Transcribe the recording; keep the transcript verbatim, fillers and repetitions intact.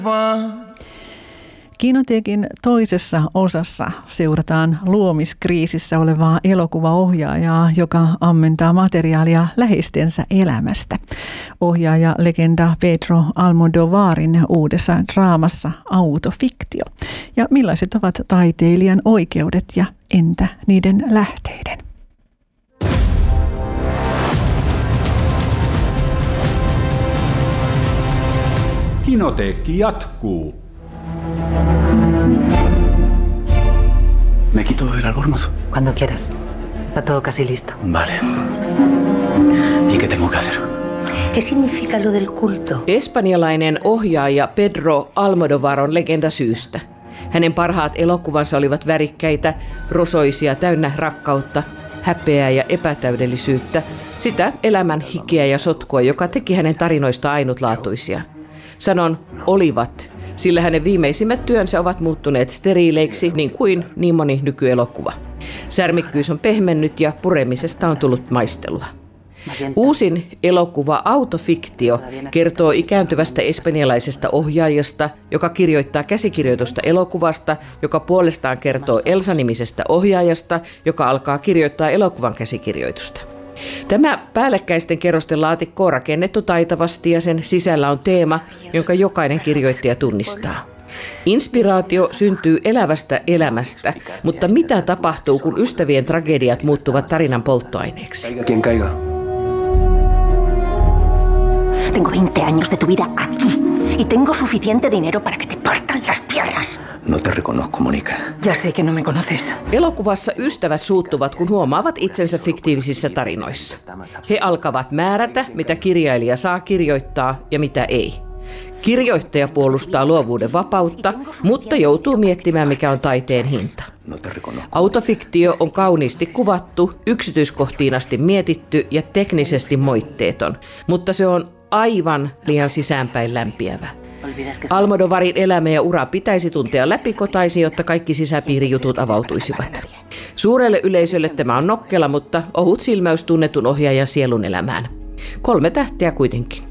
Kinoteekin toisessa osassa seurataan luomiskriisissä olevaa elokuvaohjaajaa, joka ammentaa materiaalia läheistensä elämästä. Ohjaaja legenda Pedro Almodovarin uudessa draamassa Autofiktio. Ja millaiset ovat taiteilijan oikeudet ja entä niiden lähteiden? Kinoteekki jatkuu. ¿Me quito el albornoz? Cuando quieras. Está todo casi listo. Vale. ¿Y qué tengo que hacer? ¿Qué significa lo del culto? Espanjalainen ohjaaja Pedro Almodovar on legenda syystä. Hänen parhaat elokuvansa olivat värikkäitä, rosoisia, täynnä rakkautta, häpeää ja epätäydellisyyttä, sitä elämän hikeä ja sotkua, joka teki hänen tarinoista ainutlaatuisia. Sanon olivat, sillä hänen viimeisimmät työnsä ovat muuttuneet steriileiksi niin kuin niin moni nykyelokuva. Särmikkyys on pehmennyt ja puremisesta on tullut maistelua. Uusin elokuva Autofiktio kertoo ikääntyvästä espanjalaisesta ohjaajasta, joka kirjoittaa käsikirjoitusta elokuvasta, joka puolestaan kertoo Elsa-nimisestä ohjaajasta, joka alkaa kirjoittaa elokuvan käsikirjoitusta. Tämä päällekkäisten kerrosten laatikko on rakennettu taitavasti ja sen sisällä on teema, jonka jokainen kirjoittaja tunnistaa. Inspiraatio syntyy elävästä elämästä, mutta mitä tapahtuu, kun ystävien tragediat muuttuvat tarinan polttoaineeksi? Tengo veinte años de tu vida aquí y tengo suficiente dinero para que te partan las piernas. No te reconozco, Mónica. Ya sé que no me conoces. Elokuvassa ystävät suuttuvat, kun huomaavat itsensä fiktiivisissä tarinoissa. He alkavat määrätä, mitä kirjailija saa kirjoittaa ja mitä ei. Kirjoittaja puolustaa luovuuden vapautta, mutta joutuu miettimään, mikä on taiteen hinta. Autofiktio on kauniisti kuvattu, yksityiskohtiin asti mietitty ja teknisesti moitteeton, mutta se on aivan liian sisäänpäin lämpiävä. Almodovarin elämä ja ura pitäisi tuntea läpikotaisin, jotta kaikki sisäpiirijutut avautuisivat. Suurelle yleisölle tämä on nokkela, mutta ohut silmäys tunnetun ohjaajan sielun elämään. Kolme tähteä kuitenkin.